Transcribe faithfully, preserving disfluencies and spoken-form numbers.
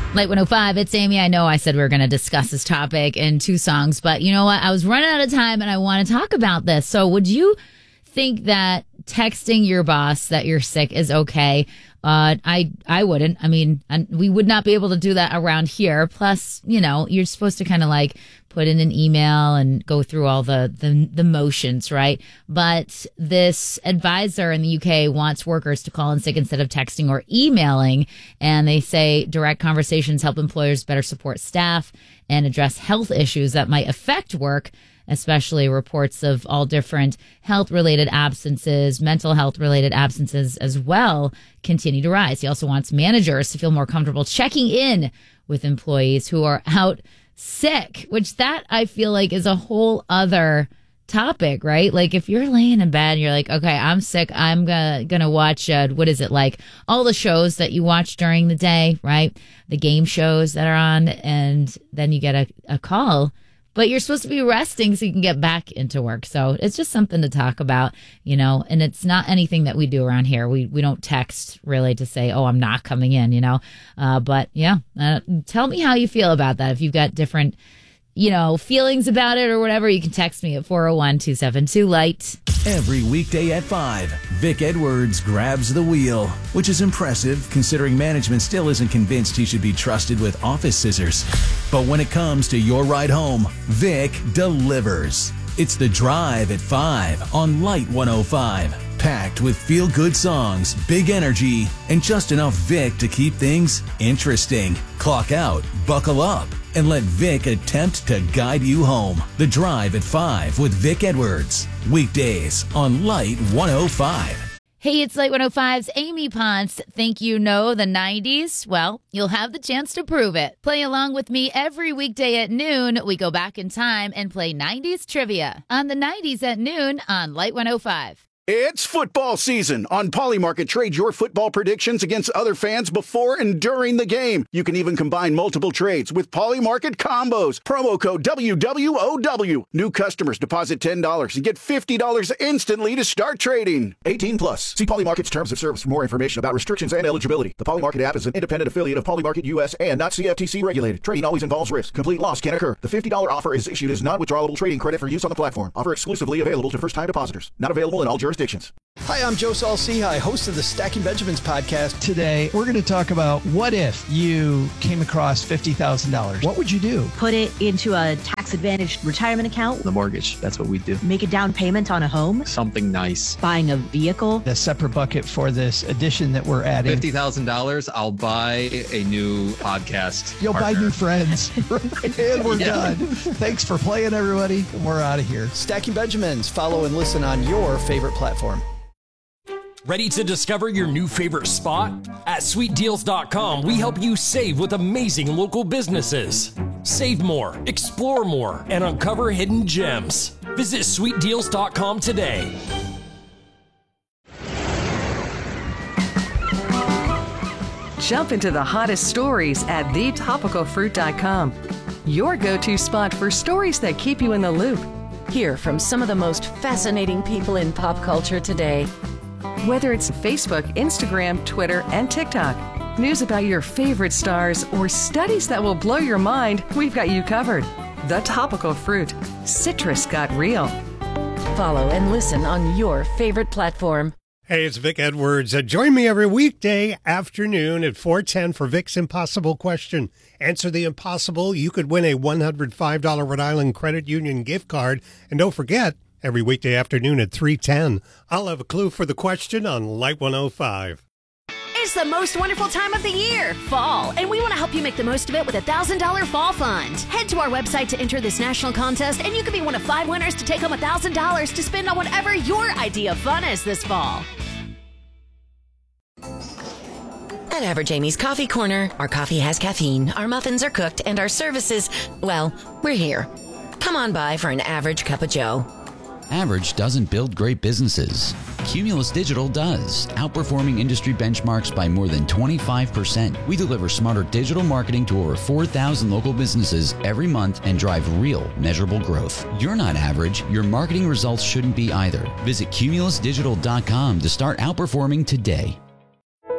Light one oh five, it's Amy. I know I said we were going to discuss this topic in two songs, but you know what? I was running out of time and I want to talk about this. So would you think that texting your boss that you're sick is okay? Uh, I I wouldn't. I mean, we would not be able to do that around here. Plus, you know, you're supposed to kind of like put in an email and go through all the, the, the motions, right? But this advisor in the U K wants workers to call in sick instead of texting or emailing. And they say direct conversations help employers better support staff and address health issues that might affect work, especially reports of all different health-related absences, mental health-related absences as well, continue to rise. He also wants managers to feel more comfortable checking in with employees who are out sick, which that I feel like is a whole other topic, right? Like if you're laying in bed and you're like, okay, I'm sick, I'm gonna gonna watch uh, what is it like all the shows that you watch during the day, right? The game shows that are on, and then you get a, a call, but you're supposed to be resting so you can get back into work. So it's just something to talk about, you know, and it's not anything that we do around here. We we don't text really to say, oh, I'm not coming in, you know. Uh, but yeah, uh, tell me how you feel about that. If you've got different, you know, feelings about it or whatever, you can text me at four oh one, two seven two, light. Every weekday at five, Vic Edwards grabs the wheel, which is impressive considering management still isn't convinced he should be trusted with office scissors. But when it comes to your ride home, Vic delivers. It's The Drive at five on Light one oh five. Packed with feel-good songs, big energy, and just enough Vic to keep things interesting. Clock out, buckle up, and let Vic attempt to guide you home. The Drive at five with Vic Edwards. Weekdays on Light one oh five. Hey, it's Light one oh five's Amy Ponce. Think you know the nineties? Well, you'll have the chance to prove it. Play along with me every weekday at noon. We go back in time and play nineties trivia on the nineties at noon on Light one oh five. It's football season. On Polymarket, trade your football predictions against other fans before and during the game. You can even combine multiple trades with Polymarket combos. Promo code W W O W. New customers deposit ten dollars and get fifty dollars instantly to start trading. eighteen plus. See Polymarket's terms of service for more information about restrictions and eligibility. The Polymarket app is an independent affiliate of Polymarket U S and not C F T C regulated. Trading always involves risk. Complete loss can occur. The fifty dollars offer is issued as non-withdrawable trading credit for use on the platform. Offer exclusively available to first-time depositors. Not available in all jurisdictions. Hi, I'm Joe Saul-Sehy, host of the Stacking Benjamins podcast. Today, we're going to talk about what if you came across fifty thousand dollars? What would you do? Put it into a tax-advantaged retirement account. The mortgage, that's what we do. Make a down payment on a home. Something nice. Buying a vehicle. A separate bucket for this addition that we're adding. fifty thousand dollars, I'll buy a new podcast You'll partner. buy new friends. And we're Yeah. done. Thanks for playing, everybody. And we're out of here. Stacking Benjamins. Follow and listen on your favorite platform. Ready to discover your new favorite spot? At sweet deals dot com, we help you save with amazing local businesses. Save more, explore more, and uncover hidden gems. Visit sweet deals dot com today. Jump into the hottest stories at the topical fruit dot com. Your go-to spot for stories that keep you in the loop. Hear from some of the most fascinating people in pop culture today. Whether it's Facebook, Instagram, Twitter, and TikTok, news about your favorite stars, or studies that will blow your mind, we've got you covered. The Topical Fruit. Citrus got real. Follow and listen on your favorite platform. Hey, it's Vic Edwards. Uh, join me every weekday afternoon at four ten for Vic's Impossible Question. Answer the impossible. You could win a one hundred five dollars Rhode Island Credit Union gift card. And don't forget, every weekday afternoon at three ten, I'll have a clue for the question on Light one oh five. It's the most wonderful time of the year, fall, and we want to help you make the most of it with a one thousand dollars Fall Fund. Head to our website to enter this national contest, and you could be one of five winners to take home one thousand dollars to spend on whatever your idea of fun is this fall. At Average Amy's Coffee Corner, our coffee has caffeine, our muffins are cooked, and our services, well, we're here. Come on by for an average cup of joe. Average doesn't build great businesses. Cumulus Digital does, outperforming industry benchmarks by more than twenty-five percent. We deliver smarter digital marketing to over four thousand local businesses every month and drive real, measurable growth. You're not average. Your marketing results shouldn't be either. Visit cumulus digital dot com to start outperforming today.